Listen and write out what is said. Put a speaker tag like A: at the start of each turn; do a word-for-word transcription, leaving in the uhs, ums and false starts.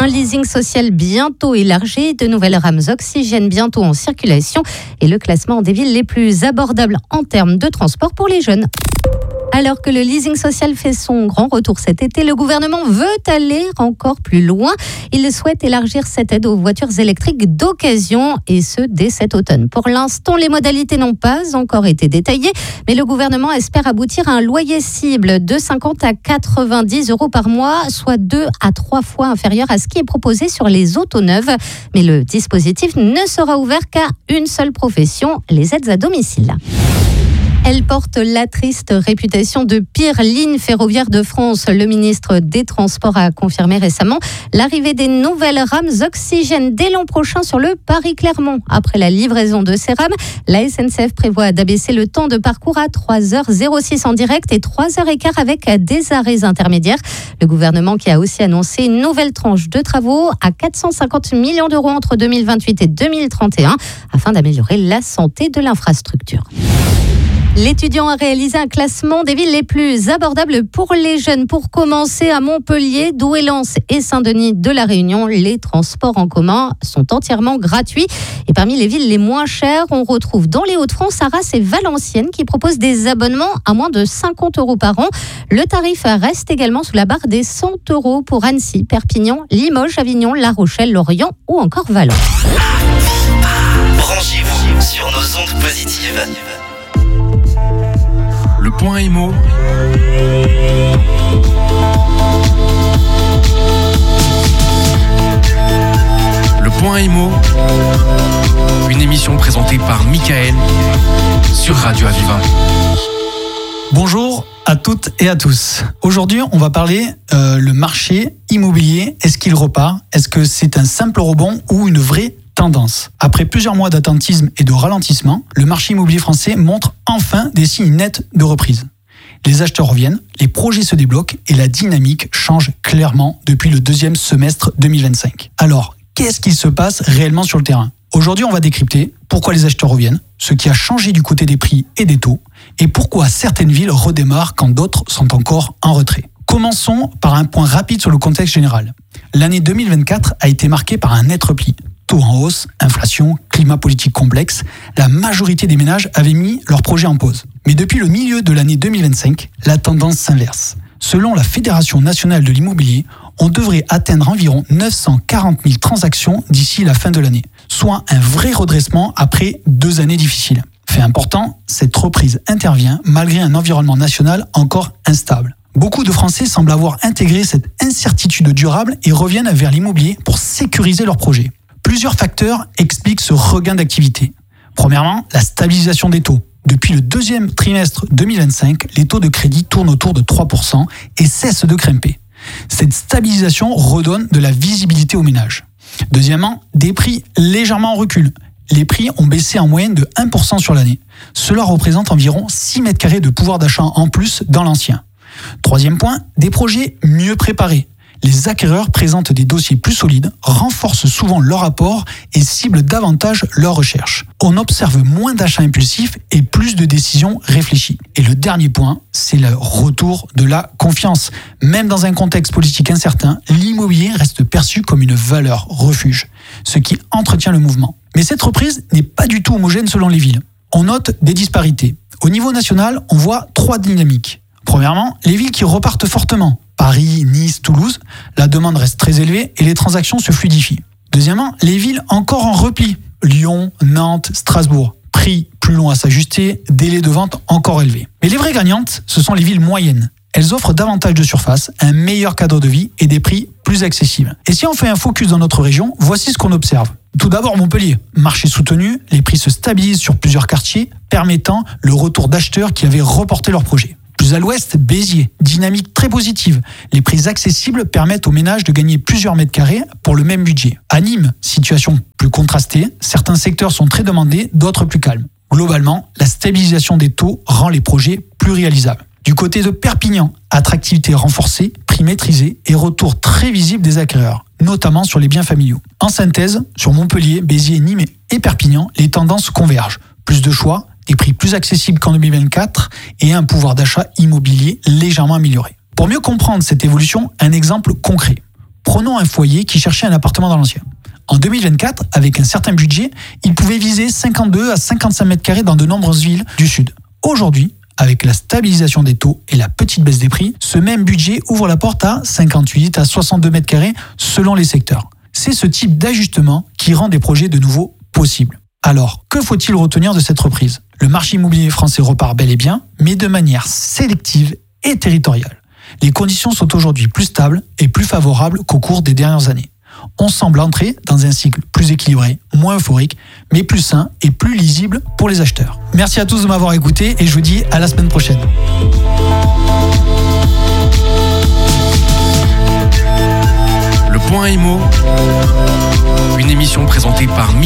A: Un leasing social bientôt élargi, de nouvelles rames Oxygène bientôt en circulation et le classement des villes les plus abordables en termes de transport pour les jeunes. Alors que le leasing social fait son grand retour cet été, le gouvernement veut aller encore plus loin. Il souhaite élargir cette aide aux voitures électriques d'occasion et ce, dès cet automne. Pour l'instant, les modalités n'ont pas encore été détaillées, mais le gouvernement espère aboutir à un loyer cible de cinquante à quatre-vingt-dix euros par mois, soit deux à trois fois inférieur à ce qui est proposé sur les autos neuves. Mais le dispositif ne sera ouvert qu'à une seule profession, les aides à domicile. Elle porte la triste réputation de pire ligne ferroviaire de France. Le ministre des Transports a confirmé récemment l'arrivée des nouvelles rames Oxygène dès l'an prochain sur le Paris-Clermont. Après la livraison de ces rames, la S N C F prévoit d'abaisser le temps de parcours à trois heures six en direct et trois heures quinze avec des arrêts intermédiaires. Le gouvernement qui a aussi annoncé une nouvelle tranche de travaux à quatre cent cinquante millions d'euros entre deux mille vingt-huit et deux mille trente et un afin d'améliorer la santé de l'infrastructure. L'étudiant a réalisé un classement des villes les plus abordables pour les jeunes. Pour commencer, à Montpellier, Douai-Lens et Saint-Denis de la Réunion, les transports en commun sont entièrement gratuits. Et parmi les villes les moins chères, on retrouve dans les Hauts-de-France, Arras et Valenciennes qui proposent des abonnements à moins de cinquante euros par an. Le tarif reste également sous la barre des cent euros pour Annecy, Perpignan, Limoges, Avignon, La Rochelle, Lorient ou encore Valence.
B: Branchez-vous sur nos ondes positives.
C: Le point Imo. Le point Imo. Une émission présentée par Michael sur Radio Aviva.
D: Bonjour à toutes et à tous. Aujourd'hui, on va parler euh, le marché immobilier. Est-ce qu'il repart ? Est-ce que c'est un simple rebond ou une vraie tendance ? Après plusieurs mois d'attentisme et de ralentissement, le marché immobilier français montre enfin des signes nets de reprise. Les acheteurs reviennent, les projets se débloquent et la dynamique change clairement depuis le deuxième semestre deux mille vingt-cinq. Alors, qu'est-ce qui se passe réellement sur le terrain ? Aujourd'hui, on va décrypter pourquoi les acheteurs reviennent, ce qui a changé du côté des prix et des taux, et pourquoi certaines villes redémarrent quand d'autres sont encore en retrait. Commençons par un point rapide sur le contexte général. L'année deux mille vingt-quatre a été marquée par un net repli. Taux en hausse, inflation, climat politique complexe, la majorité des ménages avaient mis leurs projets en pause. Mais depuis le milieu de l'année deux mille vingt-cinq, la tendance s'inverse. Selon la Fédération nationale de l'immobilier, on devrait atteindre environ neuf cent quarante mille transactions d'ici la fin de l'année, soit un vrai redressement après deux années difficiles. Fait important, cette reprise intervient malgré un environnement national encore instable. Beaucoup de Français semblent avoir intégré cette incertitude durable et reviennent vers l'immobilier pour sécuriser leurs projets. Plusieurs facteurs expliquent ce regain d'activité. Premièrement, la stabilisation des taux. Depuis le deuxième trimestre deux mille vingt-cinq, les taux de crédit tournent autour de trois pour cent et cessent de grimper. Cette stabilisation redonne de la visibilité aux ménages. Deuxièmement, des prix légèrement en recul. Les prix ont baissé en moyenne de un pour cent sur l'année. Cela représente environ six mètres carrés de pouvoir d'achat en plus dans l'ancien. Troisième point, des projets mieux préparés. Les acquéreurs présentent des dossiers plus solides, renforcent souvent leur apport et ciblent davantage leurs recherches. On observe moins d'achats impulsifs et plus de décisions réfléchies. Et le dernier point, c'est le retour de la confiance. Même dans un contexte politique incertain, l'immobilier reste perçu comme une valeur refuge, ce qui entretient le mouvement. Mais cette reprise n'est pas du tout homogène selon les villes. On note des disparités. Au niveau national, on voit trois dynamiques. Premièrement, les villes qui repartent fortement. Paris, Nice, Toulouse, la demande reste très élevée et les transactions se fluidifient. Deuxièmement, les villes encore en repli. Lyon, Nantes, Strasbourg. Prix plus long à s'ajuster, délai de vente encore élevé. Mais les vraies gagnantes, ce sont les villes moyennes. Elles offrent davantage de surface, un meilleur cadre de vie et des prix plus accessibles. Et si on fait un focus dans notre région, voici ce qu'on observe. Tout d'abord Montpellier. Marché soutenu, les prix se stabilisent sur plusieurs quartiers, permettant le retour d'acheteurs qui avaient reporté leur projet. Plus à l'ouest, Béziers, dynamique très positive. Les prix accessibles permettent aux ménages de gagner plusieurs mètres carrés pour le même budget. À Nîmes, situation plus contrastée, certains secteurs sont très demandés, d'autres plus calmes. Globalement, la stabilisation des taux rend les projets plus réalisables. Du côté de Perpignan, attractivité renforcée, prix maîtrisé et retour très visible des acquéreurs, notamment sur les biens familiaux. En synthèse, sur Montpellier, Béziers, Nîmes et Perpignan, les tendances convergent. Plus de choix, des prix plus accessibles qu'en deux mille vingt-quatre et un pouvoir d'achat immobilier légèrement amélioré. Pour mieux comprendre cette évolution, un exemple concret. Prenons Prenons un foyer qui cherchait un appartement dans l'ancien. En deux mille vingt-quatre, avec un certain budget, il pouvait viser cinquante-deux à cinquante-cinq mètres carrés dans de nombreuses villes du Sud. Aujourd'hui, avec la stabilisation des taux et la petite baisse des prix, ce même budget ouvre la porte à cinquante-huit à soixante-deux mètres carrés selon les secteurs. C'est ce type d'ajustement qui rend des projets de nouveau possibles. Alors, que faut-il retenir de cette reprise ? Le marché immobilier français repart bel et bien, mais de manière sélective et territoriale. Les conditions sont aujourd'hui plus stables et plus favorables qu'au cours des dernières années. On semble entrer dans un cycle plus équilibré, moins euphorique, mais plus sain et plus lisible pour les acheteurs. Merci à tous de m'avoir écouté et je vous dis à la semaine prochaine.
C: Le Point Immo, une émission présentée par Mickaël.